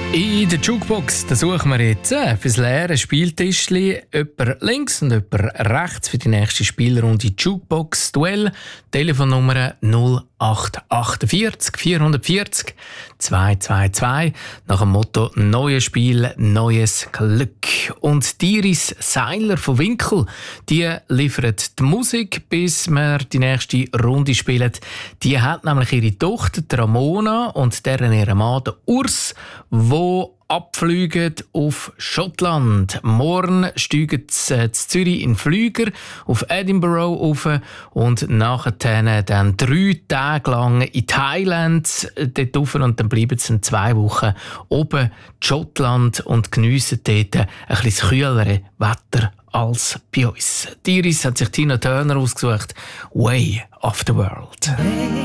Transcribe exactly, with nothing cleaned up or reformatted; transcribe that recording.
In der Jukebox da suchen wir jetzt äh, fürs leere Spieltischli jemand links und jemand rechts für die nächste Spielrunde Jukebox Duell. Telefonnummer null acht achtundvierzig vierhundertvierzig zweihundertzweiundzwanzig nach dem Motto «Neues Spiel, neues Glück». Und Iris Seiler von Winkel, die liefert die Musik, bis wir die nächste Runde spielen. Die hat nämlich ihre Tochter die Ramona und deren ihren Mann der Urs, wo abfliegen auf Schottland. Morgen steigen sie in Zürich in Flüger auf Edinburgh auf und nachher dann drei Tage lang in Thailand dort rauf und dann bleiben sie in zwei Wochen oben in Schottland und geniessen dort ein bisschen kühlere Wetter als bei uns. Die Iris hat sich Tina Turner ausgesucht. «Way of the World».